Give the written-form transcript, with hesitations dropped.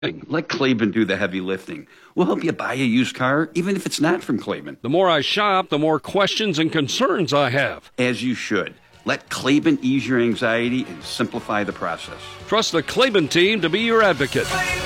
Let Claiborne do the heavy lifting. We'll help you buy a used car, even if it's not from Claiborne. The more I shop, the more questions and concerns I have. As you should. Let Claiborne ease your anxiety and simplify the process. Trust the Claiborne team to be your advocate.